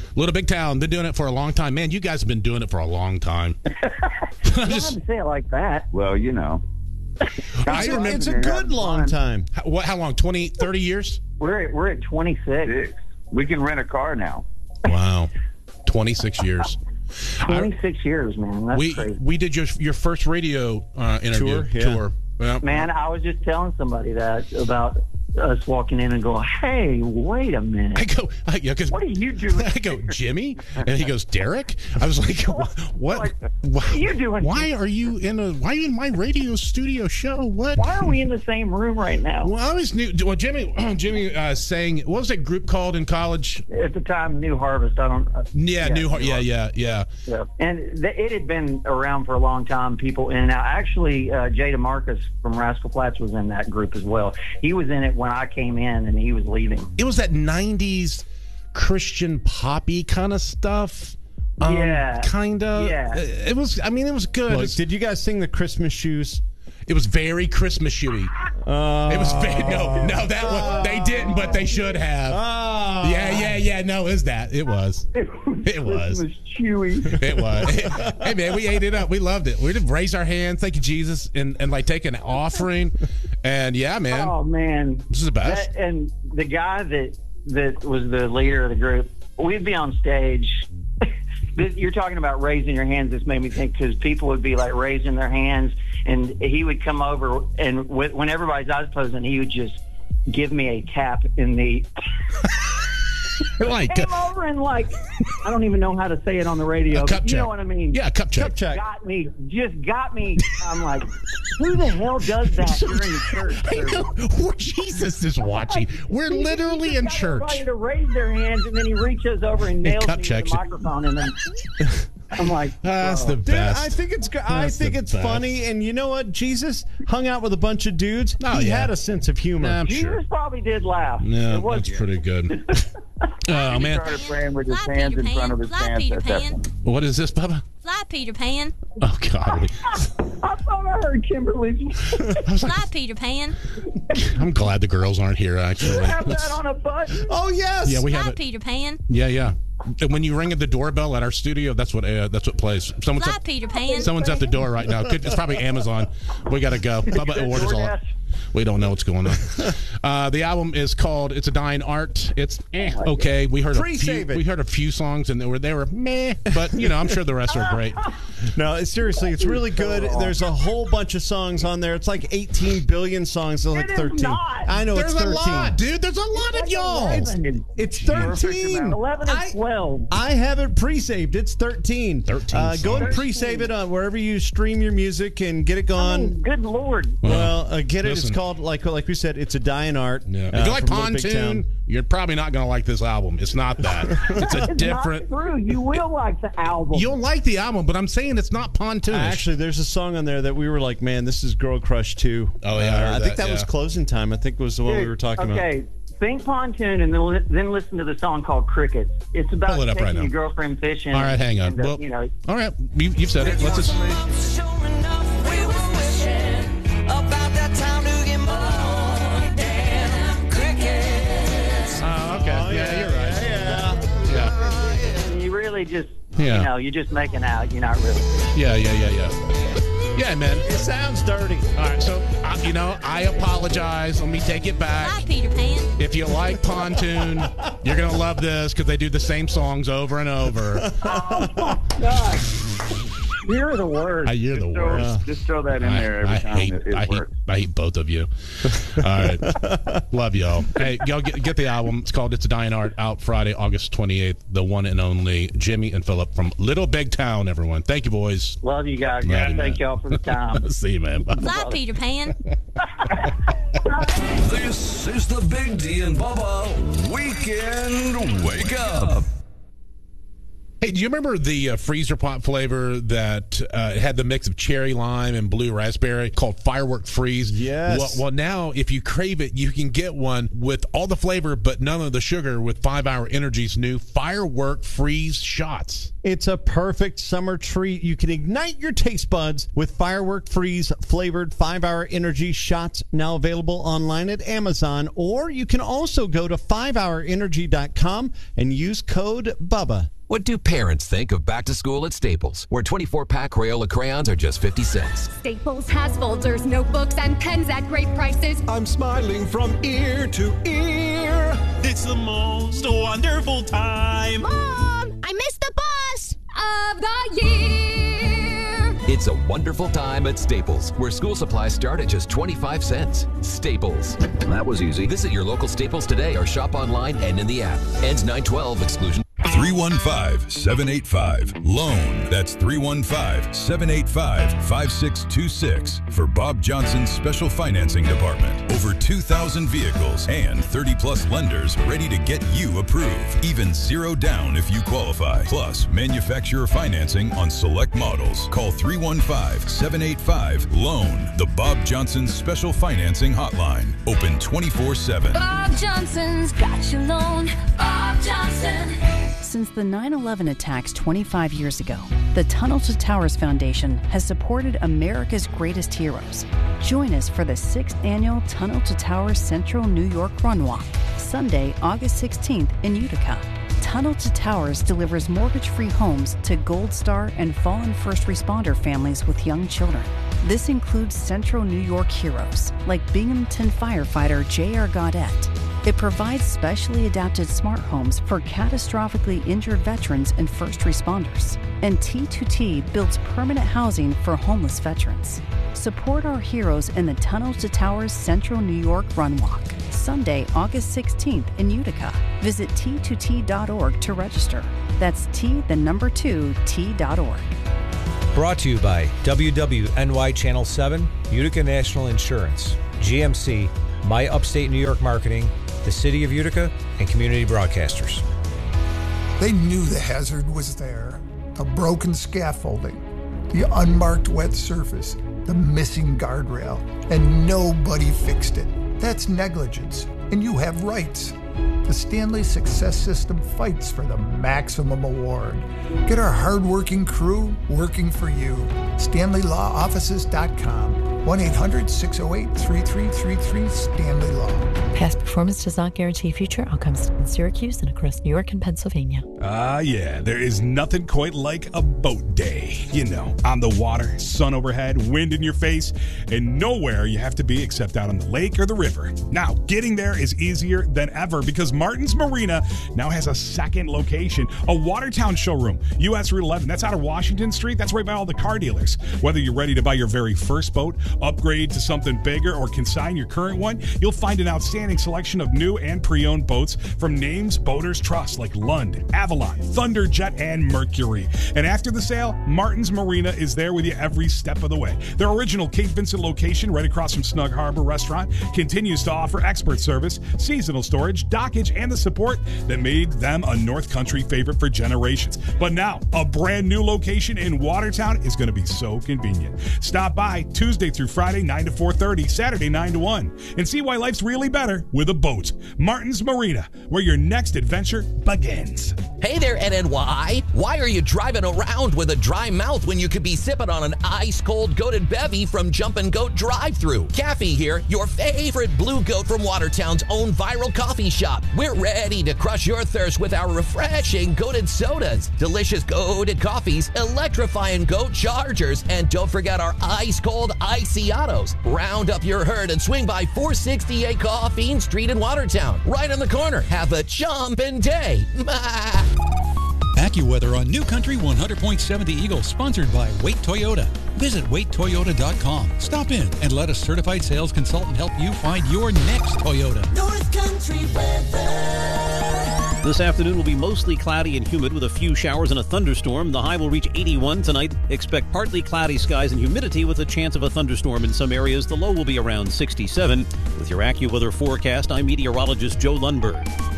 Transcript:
Little Big Town. Been doing it for a long time. Man, you guys have been doing it for a long time. You don't have to say it like that. Well, you know. It's a good long time. How long? 20, 30 years? We're at 26. We can rent a car now. Wow. 26 years. 26 years, man. That's crazy. We did your first radio interview. Tour. Yeah. Man, I was just telling somebody that about us walking in and going, hey, wait a minute. I go, what are you doing? I go, Jimmy? And he goes, Derek? I was like, what? What are you doing? Why are you in my radio studio show? What? Why are we in the same room right now? Well, I always knew. Well, Jimmy sang. What was that group called in college? At the time, New Harvest. I don't. New Harvest. Yeah. And it had been around for a long time. People in and out. Actually, Jay DeMarcus from Rascal Flatts was in that group as well. He was in it when I came in, and he was leaving. It was that 90s Christian poppy kind of stuff. Kind of. Yeah. It was. I mean, it was good. Look, did you guys sing the Christmas Shoes? It was very Christmas shoey. It was very, no, that one they didn't, but they should have. Yeah. No, it was that. It was. It was. Christmas chewy. It was. Hey man, we ate it up. We loved it. We just raised our hands, thank you Jesus, and like take an offering. And yeah, man. Oh man, this is the best. And the guy that was the leader of the group, we'd be on stage. You're talking about raising your hands. This made me think, because people would be like raising their hands, and he would come over, and when everybody's eyes closed, and he would just give me a tap in the. Like, came over and I don't even know how to say it on the radio. Cup check. You know what I mean? Yeah, cup check. Got me. I'm like, who the hell does that during the church? I know. Jesus is watching. We're literally in church. Everybody to raise their hands, and then he reaches over and nails me with the microphone, and then. I'm like, that's the best. Dude, I think it's funny, and you know what? Jesus hung out with a bunch of dudes. He had a sense of humor. I'm Jesus sure. probably did laugh. Yeah, that's pretty good. Oh man! He started praying with his hands in front of his pants at that point. What is this, Bubba? Fly, Peter Pan. Oh God! I thought I heard Kimberly. Fly, Peter Pan. I'm glad the girls aren't here. Actually, You have that on a button. Oh yes. Yeah, we Fly, have it. Peter Pan. Yeah. And when you ring at the doorbell at our studio, that's what plays. Fly, Peter Pan. Someone's at the door right now. It's probably Amazon. We gotta go. Bubba orders all. We don't know what's going on. The album is called "It's a Dying Art." It's okay. We heard a few songs, and they were meh, but I'm sure the rest are great. No, seriously, it's really good. There's a whole bunch of songs on there. It's like 18 billion songs. There's like 13. I know. There's it's 13. a lot, dude. There's a lot of y'all. It's 13. 11 and 12. I have it pre-saved. It's 13. 13. Go and pre-save it on wherever you stream your music and get it going. Good Lord. Well, get it. It's called, like we said, It's a Dying Art. Yeah. If you like Pontoon, you're probably not going to like this album. It's not that. It's a different. Not true. You will like the album. You'll like the album, but I'm saying it's not Pontoon. Actually, there's a song on there that we were like, man, this is Girl Crush 2. Oh, yeah. I think that was Closing Time. I think was the one we were talking about. Okay. Think Pontoon, and then listen to the song called Crickets. It's about taking your girlfriend fishing. All right, hang on. And, all right, you've said it. Let's just. Just you're just making out. You're not really. Yeah, man. It sounds dirty. All right, so I apologize. Let me take it back. Fly, Peter Pan. If you like Pontoon, you're gonna love this because they do the same songs over and over. Oh my God. You're the worst. You're the worst. Just throw that in there every time it works. I hate both of you. All right. Love y'all. Hey, y'all get the album. It's called It's a Dying Art, out Friday, August 28th. The one and only Jimmy and Philip from Little Big Town, everyone. Thank you, boys. Love you guys. Thank y'all for the time. See you, man. Bye. Fly, Peter Pan. This is the Big D and Bubba Weekend Wake Up. Hey, do you remember the freezer pop flavor that had the mix of cherry lime and blue raspberry called Firework Freeze? Yes. Well, now if you crave it, you can get one with all the flavor but none of the sugar with 5 Hour Energy's new Firework Freeze shots. It's a perfect summer treat. You can ignite your taste buds with Firework Freeze flavored 5 Hour Energy shots, now available online at Amazon, or you can also go to 5hourenergy.com and use code BUBBA. What do parents think of back to school at Staples, where 24-pack Crayola crayons are just 50 cents? Staples has folders, notebooks, and pens at great prices. I'm smiling from ear to ear. It's the most wonderful time. Mom, I missed the bus of the year. It's a wonderful time at Staples, where school supplies start at just 25 cents. Staples. That was easy. Visit your local Staples today or shop online and in the app. Ends 9/12, exclusion. 315-785-LOAN. That's 315-785-5626 for Bob Johnson's Special Financing Department. Over 2,000 vehicles and 30-plus lenders ready to get you approved. Even zero down if you qualify. Plus, manufacturer financing on select models. Call 315-785-LOAN. The Bob Johnson's Special Financing Hotline. Open 24/7. Bob Johnson's got your loan. Bob Johnson. Since the 9/11 attacks 25 years ago, the Tunnel to Towers Foundation has supported America's greatest heroes. Join us for the 6th annual Tunnel to Towers Central New York Run Walk, Sunday, August 16th in Utica. Tunnel to Towers delivers mortgage-free homes to Gold Star and fallen first responder families with young children. This includes Central New York heroes like Binghamton firefighter J.R. Gaudette. It provides specially adapted smart homes for catastrophically injured veterans and first responders. And T2T builds permanent housing for homeless veterans. Support our heroes in the Tunnel to Towers Central New York Run Walk, Sunday, August 16th in Utica. Visit T2T.org to register. That's T2T.org. Brought to you by WWNY Channel 7, Utica National Insurance, GMC, My Upstate New York Marketing, the City of Utica, and community broadcasters. They knew the hazard was there. The broken scaffolding, the unmarked wet surface, the missing guardrail, and nobody fixed it. That's negligence, and you have rights. The Stanley Success System fights for the maximum award. Get our hardworking crew working for you. StanleyLawOffices.com. 1-800-608-3333 Stanley Law. Past performance does not guarantee future outcomes in Syracuse and across New York and Pennsylvania. Yeah, there is nothing quite like a boat day. You know, on the water, sun overhead, wind in your face, and nowhere you have to be except out on the lake or the river. Now, getting there is easier than ever because Martin's Marina now has a second location, a Watertown showroom, US Route 11. That's out of Washington Street. That's right by all the car dealers. Whether you're ready to buy your very first boat, upgrade to something bigger, or consign your current one, you'll find an outstanding selection of new and pre-owned boats from names boaters trust like Lund, Avalon, Thunderjet, and Mercury. And after the sale, Martin's Marina is there with you every step of the way. Their original Cape Vincent location, right across from Snug Harbor Restaurant, continues to offer expert service, seasonal storage, dockage, and the support that made them a North Country favorite for generations. But now, a brand new location in Watertown is going to be so convenient. Stop by Tuesday through Friday, 9 to 4:30, Saturday, 9 to 1, and see why life's really better with a boat. Martin's Marina, where your next adventure begins. Hey there, NNY. Why are you driving around with a dry mouth when you could be sipping on an ice-cold goated bevy from Jumpin' Goat Drive-Thru? Caffey here, your favorite blue goat from Watertown's own viral coffee shop. We're ready to crush your thirst with our refreshing goated sodas, delicious goated coffees, electrifying goat chargers, and don't forget our ice-cold Iceatos. Round up your herd and swing by 468 Coffeen Street in Watertown. Right on the corner. Have a jumpin' day. AccuWeather on New Country 100.7 The Eagle, sponsored by Wait Toyota. Visit waittoyota.com. Stop in and let a certified sales consultant help you find your next Toyota. North Country weather. This afternoon will be mostly cloudy and humid with a few showers and a thunderstorm. The high will reach 81 tonight. Expect partly cloudy skies and humidity with a chance of a thunderstorm in some areas. The low will be around 67. With your AccuWeather forecast, I'm meteorologist Joe Lundberg.